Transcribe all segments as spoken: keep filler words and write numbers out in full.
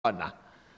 换呐、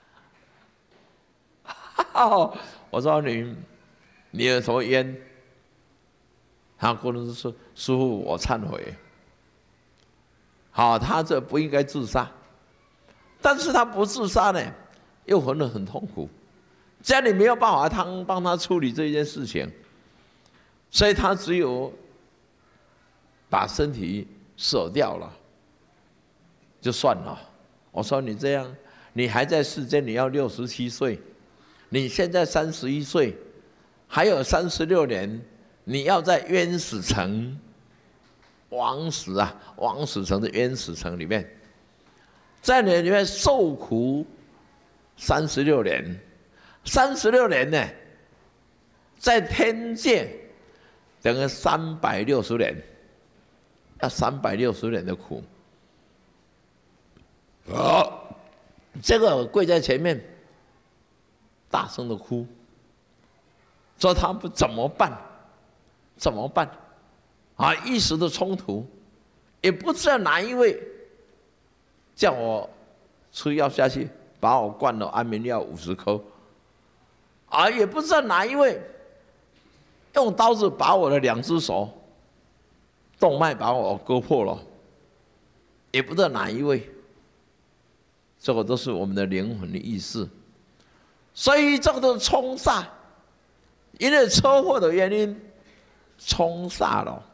啊！我说你，你有什么冤？他跟我说：“师父，我忏悔。”好，他这不应该自杀，但是他不自杀呢，又活得很痛苦，家里没有办法他帮他处理这件事情，所以他只有把身体舍掉了，就算了。我说你这样。你还在世间，你要六十七岁，你现在三十一岁，还有三十六年，你要在冤死城、枉死啊、枉死城的冤死城里面，在你里面受苦三十六年，三十六年呢，在天界等于三百六十年，要三百六十年的苦，好。这个跪在前面，大声的哭，说他们怎么办？怎么办？啊，一时的冲突，也不知道哪一位叫我吃药下去，把我灌了安眠药五十颗，啊，也不知道哪一位用刀子把我的两只手动脉把我割破了，也不知道哪一位。这个都是我们的灵魂的意识，所以这个都是冲煞，因为车祸的原因冲煞了，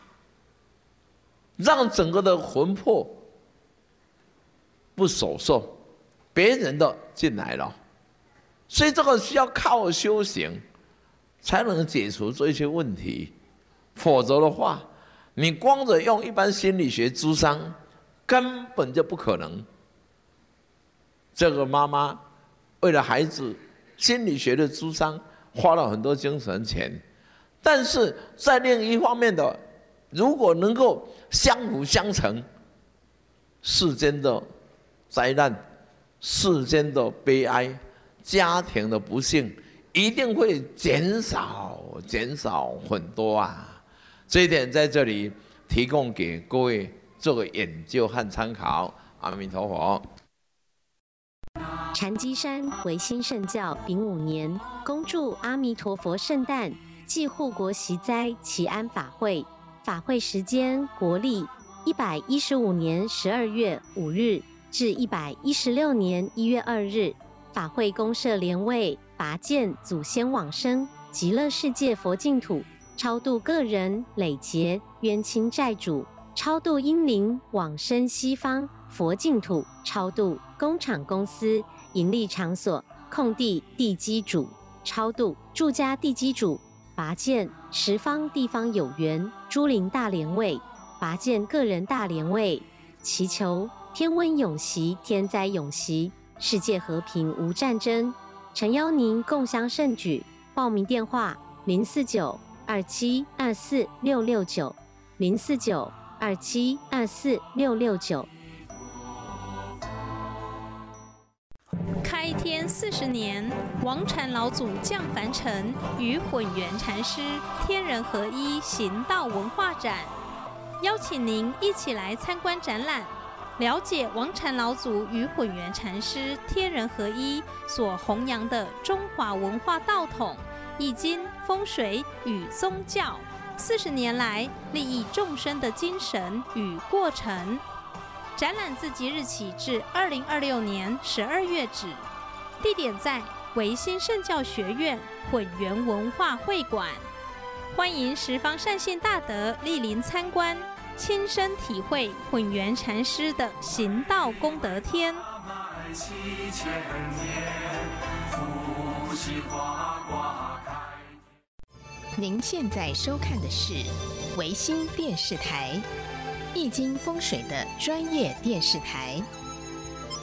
让整个的魂魄不守受，别人的进来了，所以这个需要靠修行才能解除这些问题，否则的话，你光着用一般心理学咨商根本就不可能。这个妈妈为了孩子心理学的咨商花了很多精神钱，但是在另一方面的，如果能够相辅相成，世间的灾难、世间的悲哀、家庭的不幸，一定会减少减少很多啊！这一点在这里提供给各位做个研究和参考。阿弥陀佛。 禅机山维新圣教丙午年，恭祝阿弥陀佛圣诞暨护国息灾祈安法会。法会时间国历一百一十五年十二月五日至一百一十六年一月二日。法会公设莲位，拔剑祖先往生极乐世界佛净土，超度个人累劫冤亲债主，超度阴灵往生西方佛净土，超度工厂公司盈利场所空地地基主，超度住家地基主，拔剑十方地方有缘诸灵大莲位，拔剑个人大莲位，祈求天温永息，天灾永息，世界和平无战争。诚邀您共襄盛举。报名电话：零四九二七二四六六九，零四九二七二四六六九。 开天四十年，王禅老祖降凡尘，与混元禅师天人合一行道文化展，邀请您一起来参观展览，了解王禅老祖与混元禅师天人合一所弘扬的中华文化道统、易经、风水与宗教四十年来利益众生的精神与过程。展览自即日起至二零二六年十二月止，地点在维新圣教学院混元文化会馆，欢迎十方善信大德莅临参观，亲身体会混元禅师的行道功德天。 您现在收看的是维新电视台，易经风水的专业电视台。